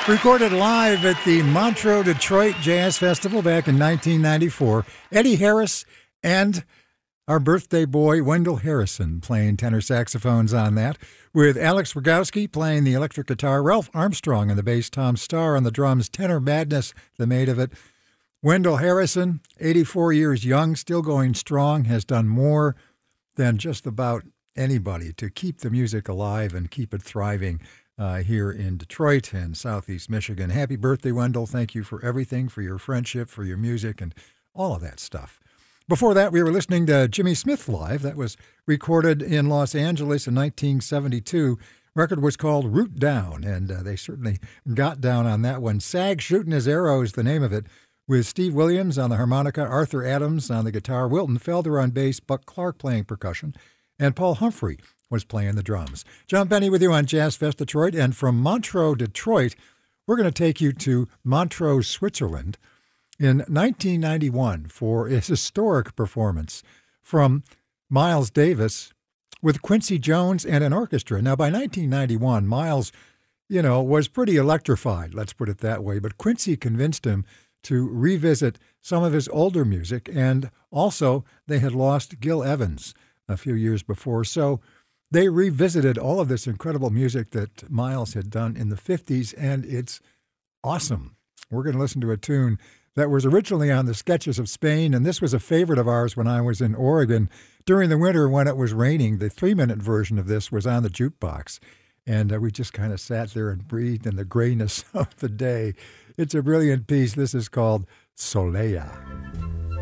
Recorded live at the Montreux Detroit Jazz Festival back in 1994. Eddie Harris and our birthday boy, Wendell Harrison, playing tenor saxophones on that, with Alex Rogowski playing the electric guitar, Ralph Armstrong on the bass, Tom Starr on the drums, Tenor Madness, the mate of it. Wendell Harrison, 84 years young, still going strong, has done more than just about anybody to keep the music alive and keep it thriving here in Detroit and Southeast Michigan. Happy birthday, Wendell. Thank you for everything, for your friendship, for your music, and all of that stuff. Before that, we were listening to Jimmy Smith live. That was recorded in Los Angeles in 1972. Record was called Root Down, and they certainly got down on that one. Sag Shootin' His Arrow is the name of it, with Steve Williams on the harmonica, Arthur Adams on the guitar, Wilton Felder on bass, Buck Clark playing percussion, and Paul Humphrey was playing the drums. John Benny with you on Jazz Fest Detroit, and from Montreux, Detroit, we're going to take you to Montreux, Switzerland in 1991 for a historic performance from Miles Davis with Quincy Jones and an orchestra. Now, by 1991, Miles, was pretty electrified, let's put it that way, but Quincy convinced him to revisit some of his older music, and also they had lost Gil Evans a few years before, so they revisited all of this incredible music that Miles had done in the 50s, and it's awesome. We're going to listen to a tune that was originally on the Sketches of Spain, and this was a favorite of ours when I was in Oregon during the winter when it was raining. The 3-minute version of this was on the jukebox, and we just kind of sat there and breathed in the grayness of the day. It's a brilliant piece. This is called Soleil.